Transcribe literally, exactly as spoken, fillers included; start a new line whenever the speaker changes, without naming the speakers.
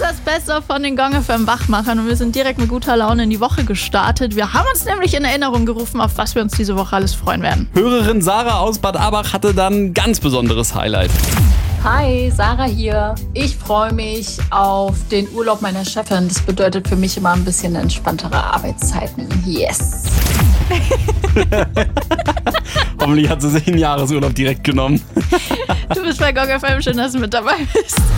das Beste von den Gong F M Wachmachern und wir sind direkt mit guter Laune in die Woche gestartet. Wir haben uns nämlich in Erinnerung gerufen, auf was wir uns diese Woche alles freuen werden.
Hörerin Sarah aus Bad Abach hatte dann ein ganz besonderes Highlight.
Hi, Sarah hier. Ich freue mich auf den Urlaub meiner Chefin. Das bedeutet für mich immer ein bisschen entspanntere Arbeitszeiten. Yes.
Hoffentlich hat sie sich einen Jahresurlaub direkt genommen.
Du bist bei Gong F M, schön, dass du mit dabei bist.